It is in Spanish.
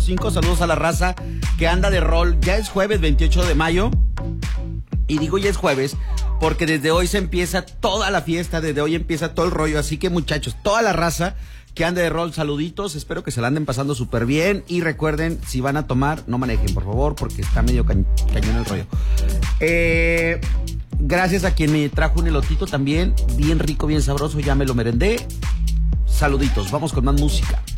101.5. Saludos a la raza que anda de rol. Ya es jueves 28 de mayo. Y digo ya es jueves porque desde hoy se empieza toda la fiesta, desde hoy empieza todo el rollo. Así que muchachos, toda la raza que ande de rol, saluditos. Espero que se la anden pasando súper bien. Y recuerden, si van a tomar, no manejen, por favor, porque está medio cañón el rollo. Gracias a quien me trajo un elotito también. Bien rico, bien sabroso, ya me lo merendé. Saluditos, vamos con más música.